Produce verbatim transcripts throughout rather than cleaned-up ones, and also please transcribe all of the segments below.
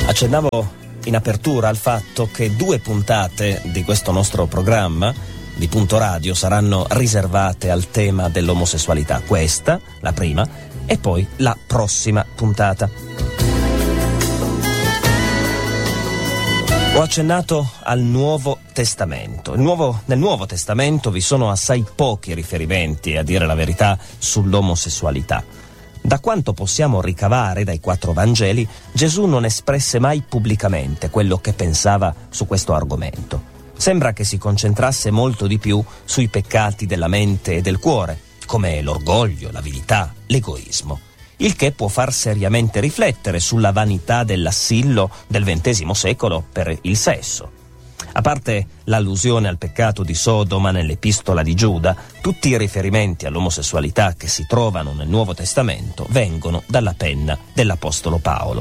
Accennavo in apertura al fatto che due puntate di questo nostro programma di Punto Radio saranno riservate al tema dell'omosessualità. Questa, la prima, e poi la prossima puntata. Ho accennato al Nuovo Testamento. Il nuovo, nel Nuovo Testamento vi sono assai pochi riferimenti, a dire la verità, sull'omosessualità. Da quanto possiamo ricavare dai quattro Vangeli, Gesù non espresse mai pubblicamente quello che pensava su questo argomento. Sembra che si concentrasse molto di più sui peccati della mente e del cuore, come l'orgoglio, l'avidità, l'egoismo. Il che può far seriamente riflettere sulla vanità dell'assillo del ventesimo secolo per il sesso. A parte l'allusione al peccato di Sodoma nell'epistola di Giuda, tutti i riferimenti all'omosessualità che si trovano nel Nuovo Testamento vengono dalla penna dell'Apostolo Paolo.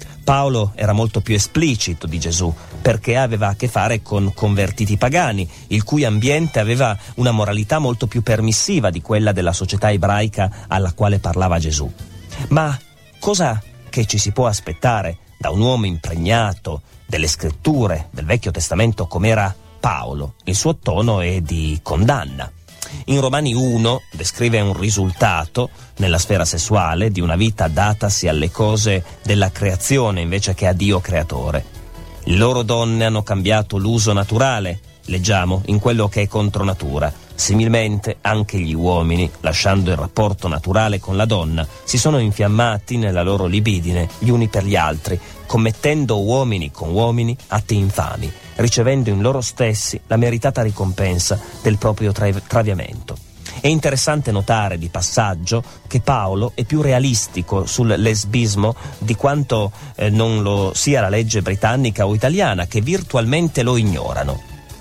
Paolo era molto più esplicito di Gesù perché aveva a che fare con convertiti pagani, il cui ambiente aveva una moralità molto più permissiva di quella della società ebraica alla quale parlava Gesù. Ma cosa che ci si può aspettare da un uomo impregnato delle scritture del Vecchio Testamento come era Paolo? Il suo tono è di condanna. In Romani uno descrive un risultato nella sfera sessuale di una vita datasi alle cose della creazione invece che a Dio creatore. Le loro donne hanno cambiato l'uso naturale, leggiamo, in quello che è contro natura. Similmente anche gli uomini, lasciando il rapporto naturale con la donna, si sono infiammati nella loro libidine gli uni per gli altri, commettendo uomini con uomini atti infami, ricevendo in loro stessi la meritata ricompensa del proprio tra- traviamento. È interessante notare di passaggio che Paolo è più realistico sul lesbismo di quanto eh, non lo sia la legge britannica o italiana, che virtualmente lo ignorano.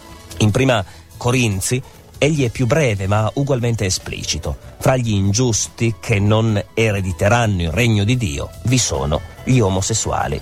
In prima Corinzi egli è più breve ma ugualmente esplicito. Fra gli ingiusti che non erediteranno il regno di Dio vi sono gli omosessuali.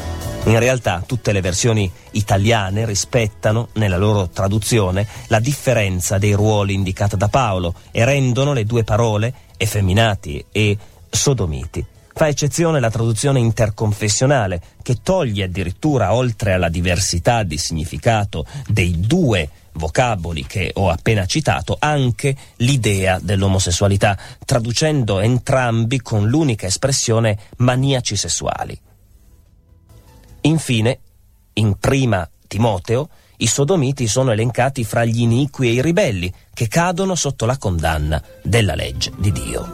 In realtà tutte le versioni italiane rispettano, nella loro traduzione, la differenza dei ruoli indicata da Paolo e rendono le due parole, effeminati e sodomiti. Fa eccezione la traduzione interconfessionale, che toglie addirittura, oltre alla diversità di significato dei due vocaboli che ho appena citato, anche l'idea dell'omosessualità, traducendo entrambi con l'unica espressione maniaci sessuali. Infine, in prima Timoteo, i sodomiti sono elencati fra gli iniqui e i ribelli che cadono sotto la condanna della legge di Dio.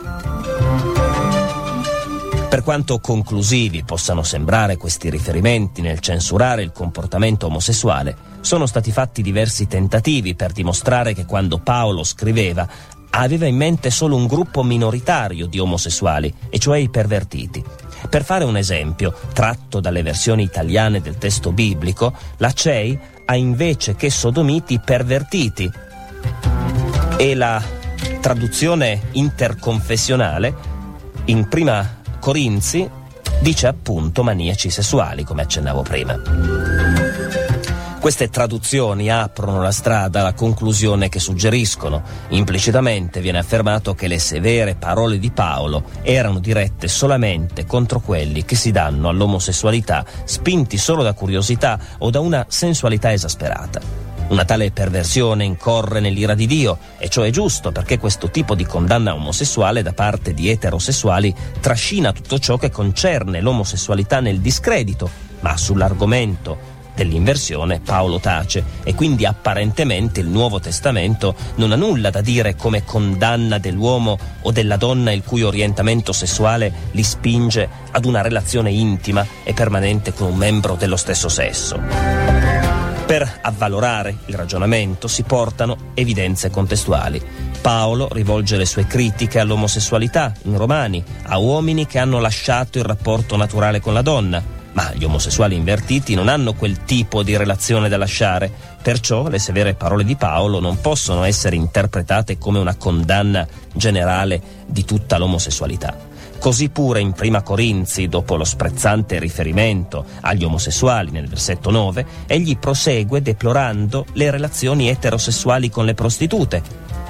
Per quanto conclusivi possano sembrare questi riferimenti nel censurare il comportamento omosessuale, sono stati fatti diversi tentativi per dimostrare che quando Paolo scriveva aveva in mente solo un gruppo minoritario di omosessuali, e cioè i pervertiti. Per fare un esempio, tratto dalle versioni italiane del testo biblico, la C E I ha invece che sodomiti pervertiti, e la traduzione interconfessionale in prima Corinzi dice appunto maniaci sessuali, come accennavo prima. Queste traduzioni aprono la strada alla conclusione che suggeriscono. Implicitamente viene affermato che le severe parole di Paolo erano dirette solamente contro quelli che si danno all'omosessualità, spinti solo da curiosità o da una sensualità esasperata. Una tale perversione incorre nell'ira di Dio, e ciò è giusto perché questo tipo di condanna omosessuale da parte di eterosessuali trascina tutto ciò che concerne l'omosessualità nel discredito, ma sull'argomento dell'inversione Paolo tace, e quindi apparentemente il Nuovo Testamento non ha nulla da dire come condanna dell'uomo o della donna il cui orientamento sessuale li spinge ad una relazione intima e permanente con un membro dello stesso sesso. Per avvalorare il ragionamento si portano evidenze contestuali. Paolo rivolge le sue critiche all'omosessualità in Romani a uomini che hanno lasciato il rapporto naturale con la donna, ma gli omosessuali invertiti non hanno quel tipo di relazione da lasciare, perciò le severe parole di Paolo non possono essere interpretate come una condanna generale di tutta l'omosessualità. Così pure in prima Corinzi, dopo lo sprezzante riferimento agli omosessuali nel versetto nove, egli prosegue deplorando le relazioni eterosessuali con le prostitute.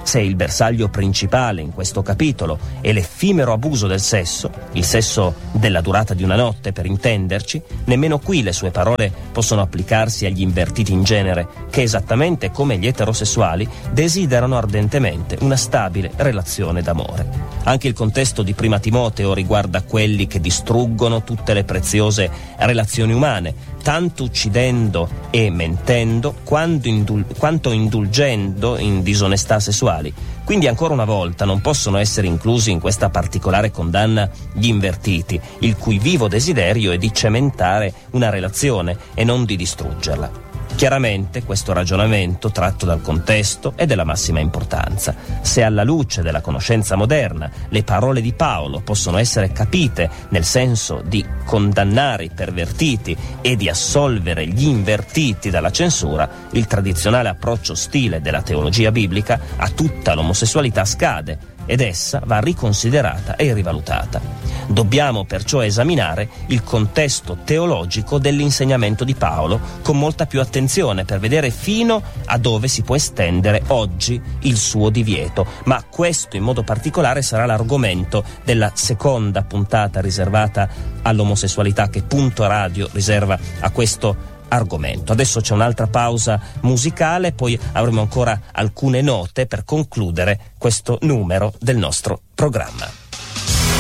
Se il bersaglio principale in questo capitolo è l'effimero abuso del sesso, il sesso della durata di una notte per intenderci, nemmeno qui le sue parole possono applicarsi agli invertiti in genere, che esattamente come gli eterosessuali desiderano ardentemente una stabile relazione d'amore. Anche il contesto di Prima Timoteo riguarda quelli che distruggono tutte le preziose relazioni umane, tanto uccidendo e mentendo quanto, indul- quanto indulgendo in disonestà sessuali. Quindi ancora una volta non possono essere inclusi in questa particolare condanna gli invertiti, il cui vivo desiderio è di cementare una relazione e non di distruggerla. Chiaramente questo ragionamento, tratto dal contesto, è della massima importanza. Se alla luce della conoscenza moderna le parole di Paolo possono essere capite nel senso di condannare i pervertiti e di assolvere gli invertiti dalla censura, il tradizionale approccio ostile della teologia biblica a tutta l'omosessualità scade ed essa va riconsiderata e rivalutata. Dobbiamo perciò esaminare il contesto teologico dell'insegnamento di Paolo con molta più attenzione per vedere fino a dove si può estendere oggi il suo divieto, ma questo in modo particolare sarà l'argomento della seconda puntata riservata all'omosessualità che Punto Radio riserva a questo argomento. Adesso c'è un'altra pausa musicale, poi avremo ancora alcune note per concludere questo numero del nostro programma.